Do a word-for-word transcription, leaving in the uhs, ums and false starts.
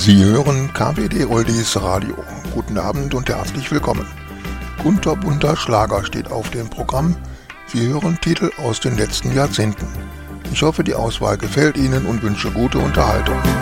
Sie hören K W D Oldies Radio. Guten Abend und herzlich willkommen. Kunterbunter Schlager steht auf dem Programm. Sie hören Titel aus den letzten Jahrzehnten. Ich hoffe, die Auswahl gefällt Ihnen und wünsche gute Unterhaltung.